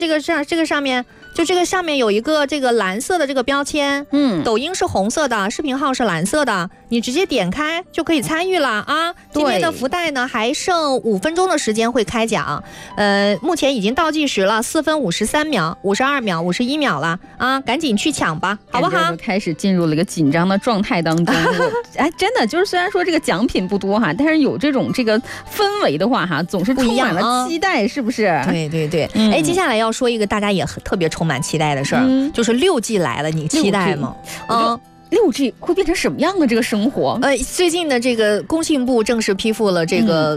这个上面。就这个上面有一个这个蓝色的这个标签，抖音是红色的，视频号是蓝色的，你直接点开就可以参与了啊！今天的福袋呢还剩5分钟的时间会开奖，目前已经倒计时了，4分53秒、52秒、51秒了啊！赶紧去抢吧，好不好？ 开始进入了一个紧张的状态当中。真的就是虽然说这个奖品不多哈，但是有这种这个氛围的话哈，总是充满了期待，是不是？ 对对对，接下来要说一个大家也特别充满期待的事儿，就是6G 来了，你期待吗 ？6G 会变成什么样的这个生活？ 最近的这个工信部正式批复了这个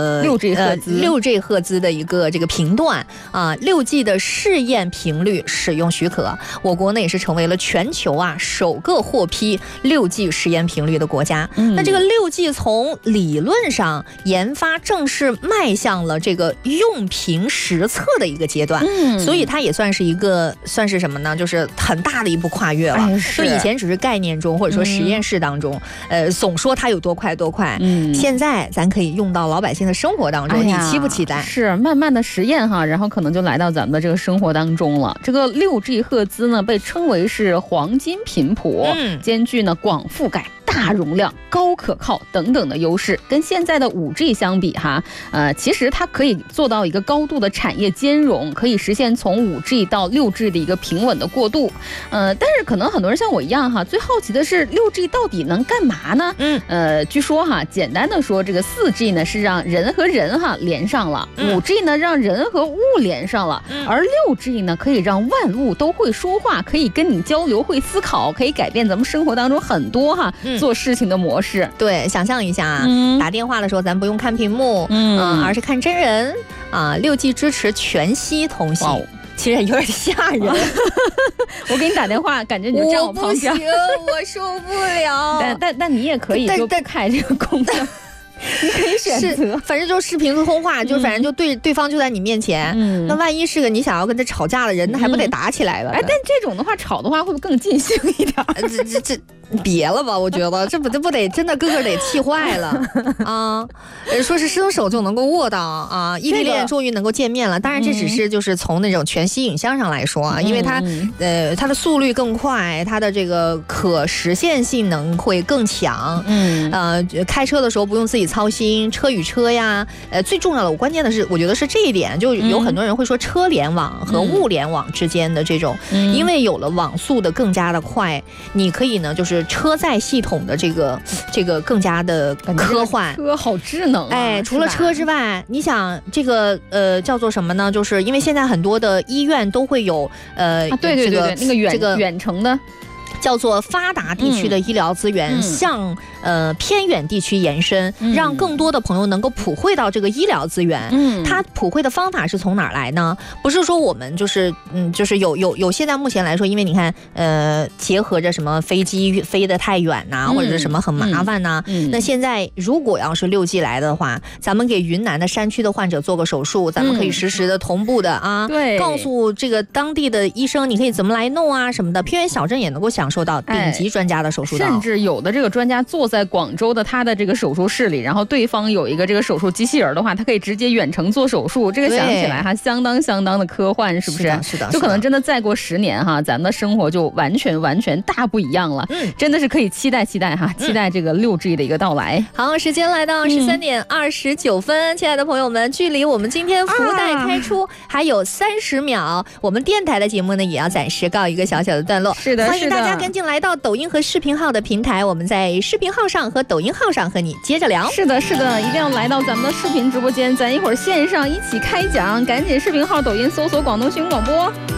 6G 赫兹的一个这个频段啊，6G 的试验频率使用许可，我国呢也是成为了全球首个获批6G 试验频率的国家。那这个6G 从理论上研发正式迈向了这个用频实测的一个阶段，所以它也算是什么呢？就是很大的一步跨越了。就以前只是概念中或者说实验室当中，总说它有多快，现在咱可以用到老百姓的生活当中，你期不期待？ 是慢慢的实验哈，然后可能就来到咱们的这个生活当中了。这个6G 赫兹呢，被称为是黄金频谱，兼具呢广覆盖、大容量、高可靠等等的优势，跟现在的5G 相比哈，其实它可以做到一个高度的产业兼容，可以实现从5G 到6G 的一个平稳的过渡。但是可能很多人像我一样哈，最好奇的是6G 到底能干嘛呢？据说哈，简单的说，这个4G 呢是让人和人连上了，5G 呢让人和物连上了，而6G 呢可以让万物都会说话，可以跟你交流，会思考，可以改变咱们生活当中很多做事情的模式。 对，想象一下打电话的时候咱不用看屏幕，而是看真人6G 支持全息通信。其实有点吓人。 我给你打电话，感觉你就站我旁边。 我不行，我受不了。 但你也可以就不开这个功能。你可以选择， 反正就视频通话，就反正就对方就在你面前。那万一是个你想要跟他吵架的人，那还不得打起来了？ 但这种的话，吵的话会不会更尽兴一点？ 这别了吧，我觉得这不得真的个得气坏了啊！说是伸手就能够握到啊，异地恋终于能够见面了。当然，这只是就是从那种全息影像上来说啊，因为它的速率更快，它的这个可实现性能会更强。开车的时候不用自己操心车与车呀。最重要的，关键的是，我觉得是这一点，就有很多人会说车联网和物联网之间的这种，因为有了网速的更加的快，你可以呢就是车载系统的这个更加的科幻， 车好智能除了车之外，你想这个叫做什么呢？就是因为现在很多的医院都会有对那个远程的。 叫做发达地区的医疗资源向偏远地区延伸，让更多的朋友能够普惠到这个医疗资源。它普惠的方法是从哪儿来呢？不是说我们就是有现在目前来说，因为你看结合着什么飞机飞得太远呐，或者是什么很麻烦呐。那现在如果要是6G 来的话，咱们给云南的山区的患者做个手术，咱们可以实时的同步的告诉这个当地的医生你可以怎么来弄啊什么的，偏远小镇也能够享受到顶级专家的手术刀， 甚至有的这个专家坐在广州的他的这个手术室里，然后对方有一个这个手术机器人的话，他可以直接远程做手术。这个想起来相当的科幻，是不是？ 是的， 就可能真的再过10年咱们的生活就完全大不一样了。真的是可以期待期待这个6G 的一个到来。 好，时间来到13点29分，亲爱的朋友们，距离我们今天福袋开出还有30秒，我们电台的节目呢也要暂时告一个小小的段落。 是的， 欢迎大家赶紧来到抖音和视频号的平台，我们在视频号上和抖音号上和你接着聊。 是的，一定要来到咱们的视频直播间，咱一会儿线上一起开奖，赶紧视频号、抖音搜索广东新闻广播。